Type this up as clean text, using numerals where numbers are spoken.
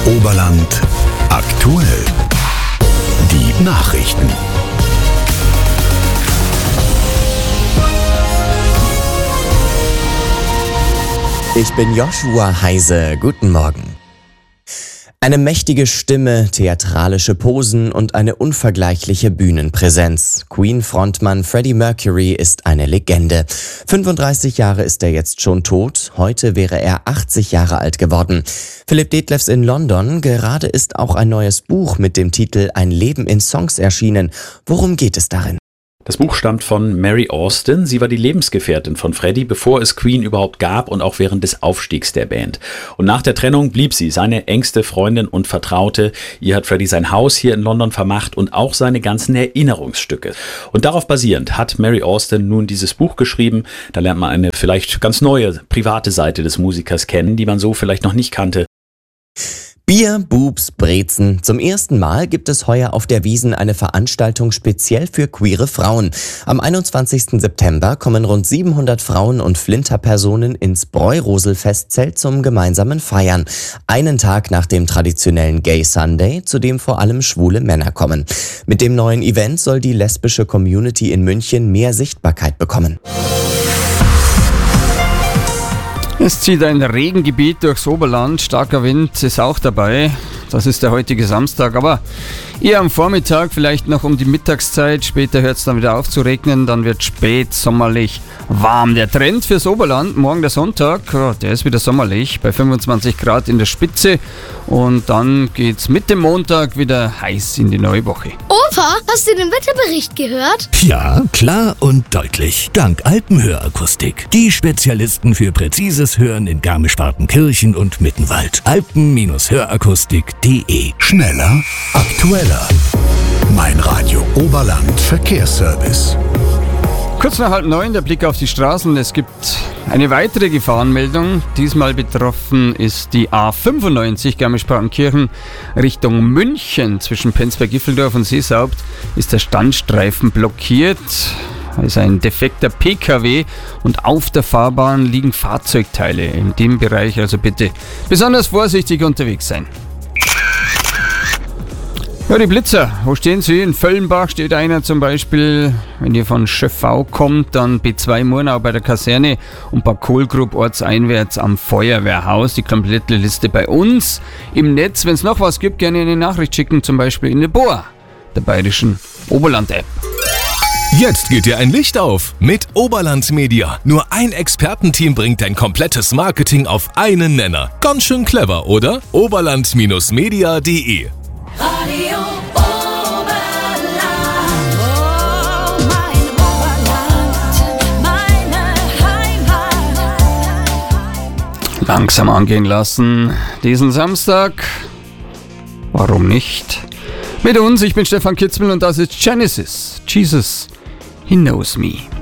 Oberland aktuell. Die Nachrichten. Ich bin Joshua Heise. Guten Morgen. Eine mächtige Stimme, theatralische Posen und eine unvergleichliche Bühnenpräsenz. Queen-Frontmann Freddie Mercury ist eine Legende. 35 Jahre ist er jetzt schon tot. Heute wäre er 80 Jahre alt geworden. Philipp Detlefs in London. Gerade ist auch ein neues Buch mit dem Titel Ein Leben in Songs erschienen. Worum geht es darin? Das Buch stammt von Mary Austin. Sie war die Lebensgefährtin von Freddie, bevor es Queen überhaupt gab und auch während des Aufstiegs der Band. Und nach der Trennung blieb sie seine engste Freundin und Vertraute. Ihr hat Freddie sein Haus hier in London vermacht und auch seine ganzen Erinnerungsstücke. Und darauf basierend hat Mary Austin nun dieses Buch geschrieben. Da lernt man eine vielleicht ganz neue, private Seite des Musikers kennen, die man so vielleicht noch nicht kannte. Bier, Boobs, Brezen. Zum ersten Mal gibt es heuer auf der Wiesn eine Veranstaltung speziell für queere Frauen. Am 21. September kommen rund 700 Frauen und Flinterpersonen ins Bräurosel-Festzelt zum gemeinsamen Feiern. Einen Tag nach dem traditionellen Gay Sunday, zu dem vor allem schwule Männer kommen. Mit dem neuen Event soll die lesbische Community in München mehr Sichtbarkeit bekommen. Es zieht ein Regengebiet durchs Oberland, starker Wind ist auch dabei. Das ist der heutige Samstag, aber eher am Vormittag, vielleicht noch um die Mittagszeit. Später hört es dann wieder auf zu regnen, dann wird spät sommerlich warm. Der Trend fürs Oberland, morgen der Sonntag, der ist wieder sommerlich, bei 25 Grad in der Spitze. Und dann geht's mit dem Montag wieder heiß in die neue Woche. Opa, hast du den Wetterbericht gehört? Ja, klar und deutlich. Dank Alpenhörakustik. Die Spezialisten für präzises Hören in Garmisch-Partenkirchen und Mittenwald. Alpen-Hörakustik.de. Schneller, aktueller. Mein Radio Oberland Verkehrsservice. Kurz nach 8:30 der Blick auf die Straßen. Es gibt eine weitere Gefahrenmeldung. Diesmal betroffen ist die A95 Garmisch-Partenkirchen Richtung München. Zwischen Penzberg-Giffeldorf und Seeshaupt ist der Standstreifen blockiert. Es ist ein defekter PKW und auf der Fahrbahn liegen Fahrzeugteile. In dem Bereich also bitte besonders vorsichtig unterwegs sein. Ja, die Blitzer, wo stehen sie? In Völlenbach steht einer zum Beispiel. Wenn ihr von Schöffau kommt, dann B2 Murnau bei der Kaserne und bei Kohlgrub ortseinwärts am Feuerwehrhaus. Die komplette Liste bei uns im Netz. Wenn es noch was gibt, gerne eine Nachricht schicken, zum Beispiel in der BOA, der bayerischen Oberland-App. Jetzt geht dir ein Licht auf mit Oberland Media. Nur ein Expertenteam bringt dein komplettes Marketing auf einen Nenner. Ganz schön clever, oder? Oberland-media.de. Radio Oberland, oh mein Oberland, meine Heimat. Langsam angehen lassen, diesen Samstag. Warum nicht? Mit uns, ich bin Stefan Kitzbühel und das ist Genesis. Jesus, He Knows Me.